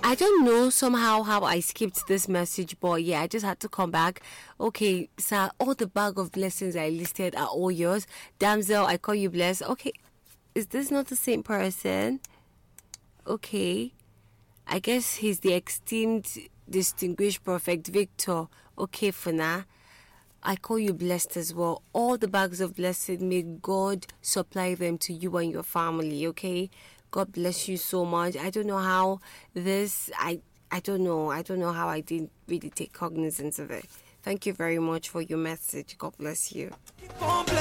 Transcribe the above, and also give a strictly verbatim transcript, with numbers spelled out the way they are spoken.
I don't know somehow how I skipped this message, but yeah, I just had to come back. Okay, sir, all the bag of blessings I listed are all yours. Damsel, I call you blessed. Okay, is this not the same person? Okay, I guess he's the esteemed, distinguished prophet Victor. Okay, for now. I call you blessed as well. All the bags of blessing, may God supply them to you and your family, okay? God bless you so much. I don't know how this, I, I don't know. I don't know how I didn't really take cognizance of it. Thank you very much for your message. God bless you.